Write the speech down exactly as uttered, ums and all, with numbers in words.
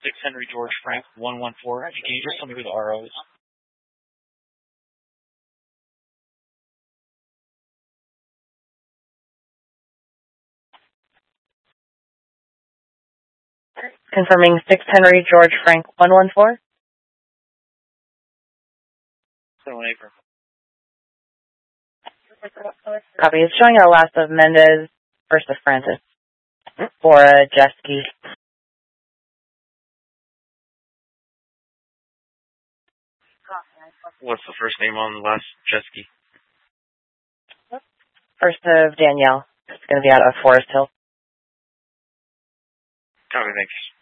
six Henry George Frank one one four. Can you just tell me who the R O is? Confirming six Henry George Frank one one four. seven one eight. Copy. It's showing a last of Mendez, first of Francis, for a jet ski. What's the first name on the last jet ski? First of Danielle. It's going to be out of Forest Hill. Copy, thanks.